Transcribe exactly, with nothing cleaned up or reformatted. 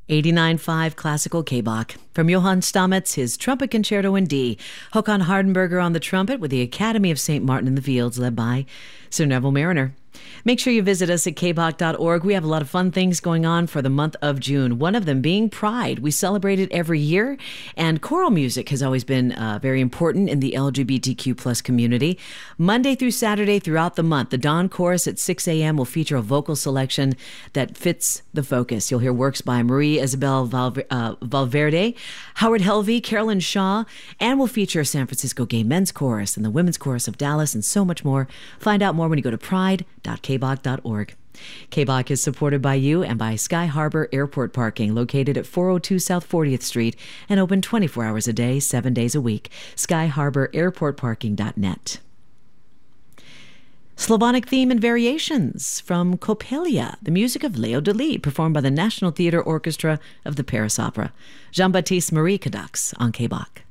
eighty-nine point five Classical K-Bach. From Johann Stamitz, his Trumpet Concerto in D. Håkan Hardenberger on the trumpet with the Academy of Saint Martin in the Fields, led by Sir Neville Mariner. Make sure you visit us at k bach dot org. We have a lot of fun things going on for the month of June, one of them being Pride. We celebrate it every year, and choral music has always been uh, very important in the L G B T Q plus community. Monday through Saturday throughout the month, the Dawn Chorus at six a.m. will feature a vocal selection that fits the focus. You'll hear works by Marie Isabel Valver- uh, Valverde, Howard Helvey, Carolyn Shaw, and will feature a San Francisco Gay Men's Chorus and the Women's Chorus of Dallas, and so much more. Find out more when you go to pride dot k bach dot org. K-Bach is supported by you and by Sky Harbor Airport Parking, located at four oh two South fortieth Street and open twenty-four hours a day, seven days a week. sky harbor airport parking dot net. Slavonic Theme and Variations from Coppelia, the music of Leo Delibes, performed by the National Theatre Orchestra of the Paris Opera. Jean-Baptiste Marie Cadux on K-Bach.